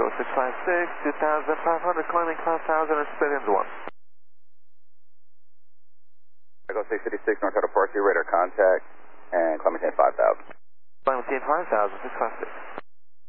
Echo 656, 2,500, climbing 5,000 and split into 1. Echo 656, North Departure, radar contact, and climb maintain 5,000. Climb maintain 5,000, 656.